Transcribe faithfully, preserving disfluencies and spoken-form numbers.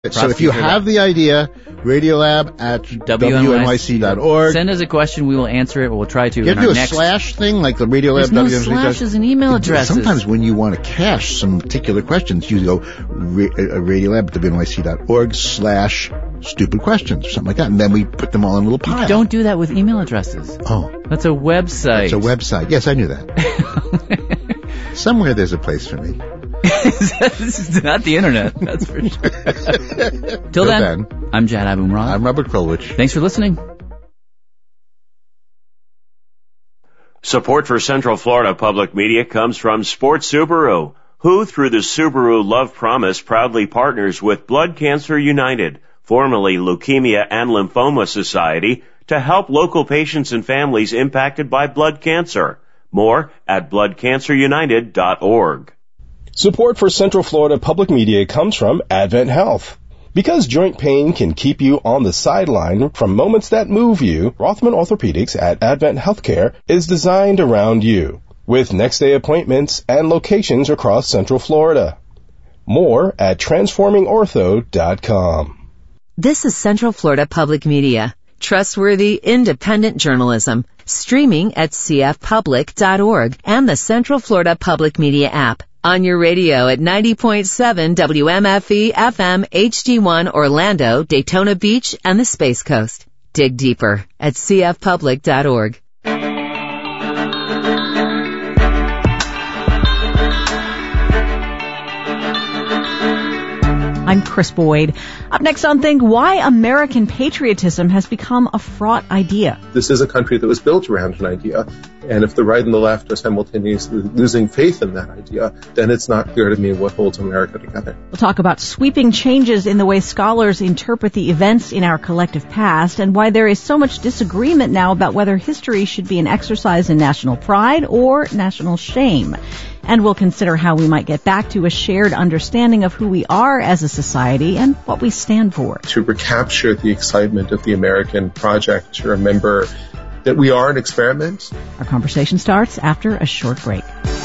So if you have the idea, Radiolab at W N Y C dot org. Send us a question. We will answer it. We'll try to. You have to do a next... slash thing like the Radiolab. There's no slashes and email addresses. Sometimes when you want to cache some particular questions, you go Radiolab at W N Y C dot org slash stupid questions or something like that. And then we put them all in a little pile. Don't do that with email addresses. Oh. That's a website. It's a website. Yes, I knew that. Somewhere there's a place for me. This is not the internet, that's for sure. Till then, then, I'm Jad Abumrad. I'm Robert Krulwich. Thanks for listening. Support for Central Florida Public Media comes from Sports Subaru, who, through the Subaru Love Promise, proudly partners with Blood Cancer United, formerly Leukemia and Lymphoma Society, to help local patients and families impacted by blood cancer. More at blood cancer united dot org. Support for Central Florida Public Media comes from Advent Health. Because joint pain can keep you on the sideline from moments that move you, Rothman Orthopedics at Advent Healthcare is designed around you, with next-day appointments and locations across Central Florida. More at transforming ortho dot com. This is Central Florida Public Media. Trustworthy, independent journalism. Streaming at c f public dot org and the Central Florida Public Media app. On your radio at ninety point seven W M F E F M H D one Orlando, Daytona Beach, and the Space Coast. Dig deeper at c f public dot org. I'm Chris Boyd. Up next on Think, why American patriotism has become a fraught idea. This is a country that was built around an idea, and if the right and the left are simultaneously losing faith in that idea, then it's not clear to me what holds America together. We'll talk about sweeping changes in the way scholars interpret the events in our collective past, and why there is so much disagreement now about whether history should be an exercise in national pride or national shame. And we'll consider how we might get back to a shared understanding of who we are as a society and what we stand for. To recapture the excitement of the American project, to remember that we are an experiment. Our conversation starts after a short break.